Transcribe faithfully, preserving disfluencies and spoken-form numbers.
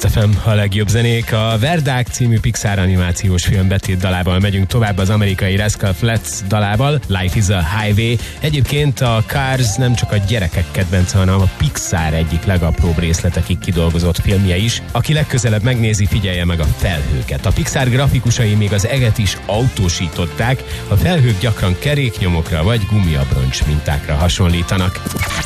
Blast ef em, a legjobb zenék. A Verdák című Pixar animációs film betét dalával megyünk tovább az amerikai Rascal Flatts dalával, Life is a Highway. Egyébként a Cars nem csak a gyerekek kedvence, hanem a Pixar egyik legapróbb részletekig kidolgozott filmje is. Aki legközelebb megnézi, figyelje meg a felhőket. A Pixar grafikusai még az eget is autósították, a felhők gyakran keréknyomokra vagy gumiabroncs mintákra hasonlítanak.